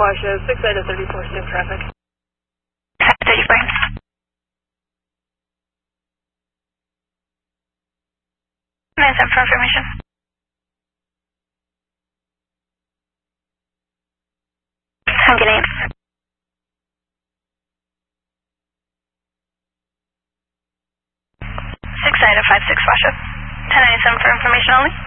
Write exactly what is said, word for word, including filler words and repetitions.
Washoe, six Ida thirty-four, stiff traffic. thirty-four. nine seven for information. I'm getting it. six Ida five six Washoe. ten ninety-seven for information only.